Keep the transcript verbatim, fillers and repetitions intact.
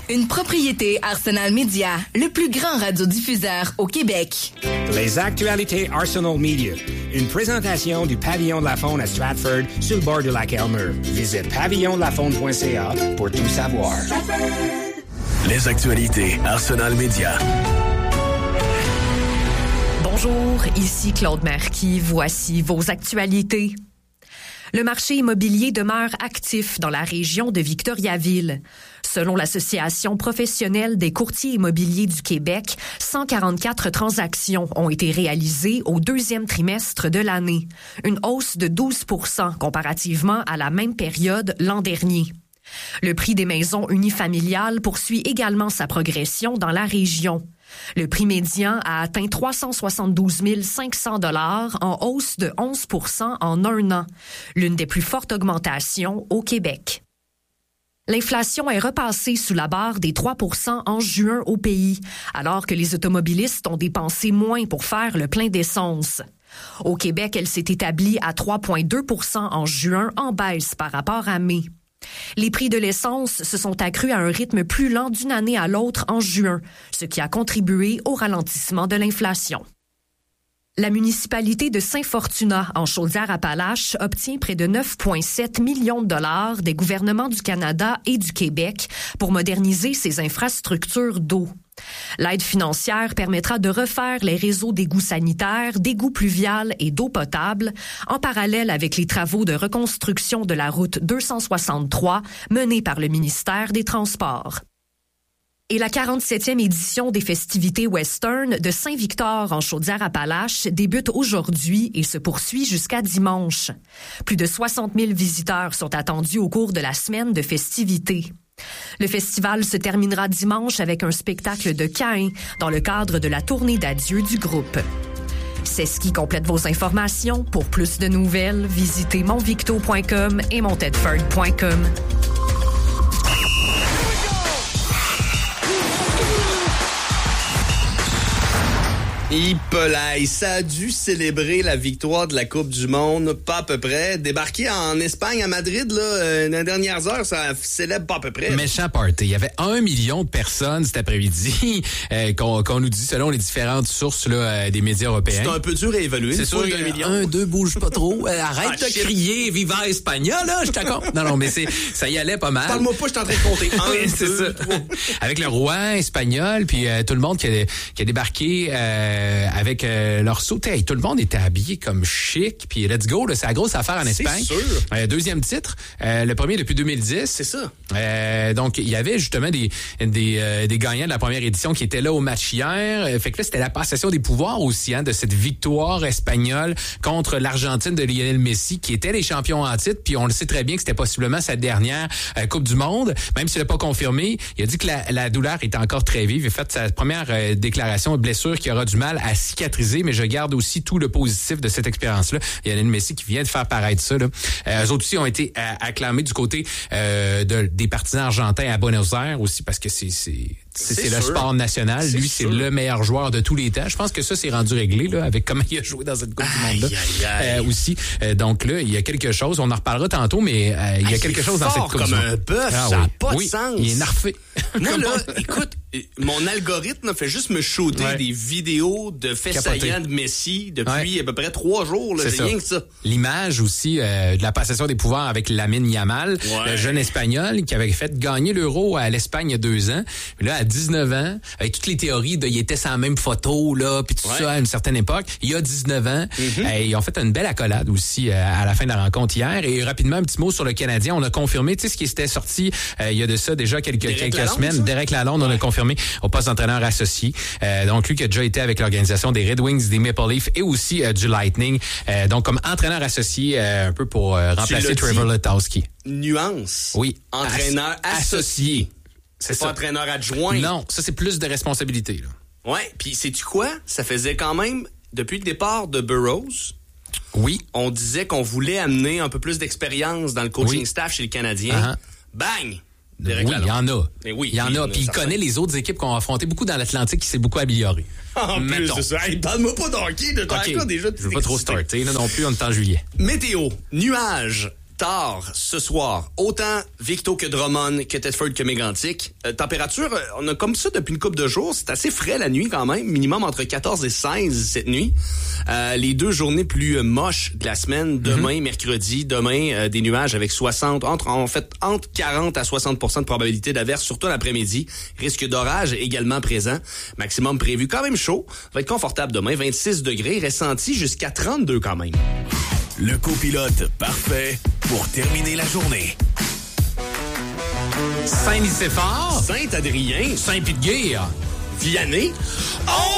Une propriété Arsenal Media, le plus grand radiodiffuseur au Québec. Les actualités Arsenal Media. Une présentation du Pavillon de la Faune à Stratford, sur le bord du lac Elmer. Visite pavillon de la faune point c a pour tout savoir. Les actualités Arsenal Media. Bonjour, ici Claude Marquis. Voici vos actualités. Le marché immobilier demeure actif dans la région de Victoriaville. Selon l'Association professionnelle des courtiers immobiliers du Québec, cent quarante-quatre transactions ont été réalisées au deuxième trimestre de l'année, une hausse de douze pour cent comparativement à la même période l'an dernier. Le prix des maisons unifamiliales poursuit également sa progression dans la région. Le prix médian a atteint trois cent soixante-douze mille cinq cents dollars en hausse de onze pour cent en un an, l'une des plus fortes augmentations au Québec. L'inflation est repassée sous la barre des trois pour cent en juin au pays, alors que les automobilistes ont dépensé moins pour faire le plein d'essence. Au Québec, elle s'est établie à trois virgule deux pour cent en juin, en baisse par rapport à mai. Les prix de l'essence se sont accrus à un rythme plus lent d'une année à l'autre en juin, ce qui a contribué au ralentissement de l'inflation. La municipalité de Saint-Fortuna, en Chaudière-Appalaches, obtient près de neuf virgule sept millions de dollars des gouvernements du Canada et du Québec pour moderniser ses infrastructures d'eau. L'aide financière permettra de refaire les réseaux d'égouts sanitaires, d'égouts pluviales et d'eau potable, en parallèle avec les travaux de reconstruction de la route deux cent soixante-trois menés par le ministère des Transports. Et la quarante-septième édition des festivités western de Saint-Victor en Chaudière-Appalaches débute aujourd'hui et se poursuit jusqu'à dimanche. Plus de soixante mille visiteurs sont attendus au cours de la semaine de festivités. Le festival se terminera dimanche avec un spectacle de Caïn dans le cadre de la tournée d'adieu du groupe. C'est ce qui complète vos informations. Pour plus de nouvelles, visitez monvicto point com et montedford point com. Hippolyte, ça a dû célébrer la victoire de la Coupe du Monde, pas à peu près. Débarqué en Espagne, à Madrid, là, euh, dans les dernières heures, ça célèbre pas à peu près. Méchant party. Il y avait un million de personnes cet après-midi, euh, qu'on, qu'on nous dit selon les différentes sources là, euh, des médias européens. C'est un peu dur à évaluer. C'est sûr, d'un million. Un, deux, bouge pas trop. Euh, arrête ah, de shit. crier, Viva España, là, je t'accorde. Non, non, mais c'est, ça y allait pas mal. Parle-moi pas, je suis en train de compter. Un, oui, c'est deux, ça. trois. Avec le roi espagnol, puis euh, tout le monde qui a, qui a débarqué euh, avec euh, leur sauté. Hey, tout le monde était habillé comme chic, puis let's go, là, c'est la grosse affaire en c'est Espagne. Sûr. Euh, deuxième titre, euh, le premier depuis deux mille dix. C'est ça. Euh, donc, il y avait justement des des, euh, des gagnants de la première édition qui étaient là au match hier. Euh, fait que là, c'était la passation des pouvoirs aussi, hein, de cette victoire espagnole contre l'Argentine de Lionel Messi, qui étaient les champions en titre. Puis on le sait très bien que c'était possiblement sa dernière euh, Coupe du Monde. Même s'il n'a pas confirmé, il a dit que la, la douleur était encore très vive. Il a fait sa première euh, déclaration de blessure qui aura du mal à cicatriser, mais je garde aussi tout le positif de cette expérience-là. Lionel Messi qui vient de faire paraître ça. Là. Euh, eux autres aussi ont été euh, acclamés du côté euh, de, des partisans argentins à Buenos Aires aussi, parce que c'est... c'est C'est, c'est, c'est le sport national. C'est Lui, sûr. C'est le meilleur joueur de tous les temps. Je pense que ça, c'est rendu réglé là, avec comment il a joué dans cette Coupe aïe, du Monde-là. aïe, aïe. Euh, aussi. Euh, donc là, il y a quelque chose. On en reparlera tantôt, mais euh, il y a aïe, quelque chose dans cette Coupe comme du Monde. un bœuf, ah, ça n'a oui. pas oui, de sens. Il est narfé. Moi, là, écoute, mon algorithme fait juste me shooter ouais. des vidéos de faits saillants de Messi depuis ouais. à peu près trois jours. Là, c'est, c'est rien que ça. L'image aussi euh, de la passation des pouvoirs avec Lamine Yamal, ouais. le jeune Espagnol qui avait fait gagner l'Euro à l'Espagne il y a deux ans. Là, à dix-neuf ans, avec toutes les théories de il était sur la même photo, là, puis tout ouais. ça à une certaine époque. Il y a dix-neuf ans. Mm-hmm. Euh, ils ont fait une belle accolade aussi euh, à la fin de la rencontre hier. Et rapidement, un petit mot sur le Canadien. On a confirmé, tu sais, ce qui s'était sorti euh, il y a de ça déjà quelques, quelques Lalonde, semaines. Ça? Derek Lalonde, ouais. on a confirmé au poste d'entraîneur associé. Euh, donc, lui qui a déjà été avec l'organisation des Red Wings, des Maple Leafs et aussi euh, du Lightning. Euh, donc, comme entraîneur associé, euh, un peu pour euh, remplacer Trevor Letowski. Nuance. Oui. Entraîneur As- associé. C'est, c'est pas ça. Entraîneur adjoint. Non, ça, c'est plus de responsabilité. Là. Ouais, puis sais-tu quoi? Ça faisait quand même, depuis le départ de Burroughs, oui. on disait qu'on voulait amener un peu plus d'expérience dans le coaching oui. staff chez le Canadien. Uh-huh. Bang! Derek oui, il y en a. Mais oui, il y en a. Puis il connaît les autres équipes qu'on a affrontées beaucoup dans l'Atlantique qui s'est beaucoup amélioré. En plus, c'est ça. Hey, parle-moi pas d'hockey. De okay. déjà, je veux pas trop starter là, non plus, on est en juillet. Météo, nuages. tard ce soir, autant Victo que Drummond, que Thetford que Mégantic. Euh, température, euh, on a comme ça depuis une couple de jours. C'est assez frais la nuit quand même, minimum entre quatorze et seize cette nuit. Euh, les deux journées plus euh, moches de la semaine, demain, mm-hmm. mercredi, demain, euh, des nuages avec soixante, entre en fait entre quarante à soixante pour cent de probabilité d'averse, surtout l'après-midi. Risque d'orage également présent. Maximum prévu, quand même chaud. Va être confortable demain, vingt-six degrés, ressenti jusqu'à trente-deux quand même. Le copilote parfait pour terminer la journée. Saint-Nicéphore. Saint-Adrien. Saint-Pie-de-Guire. Vianney. Oh!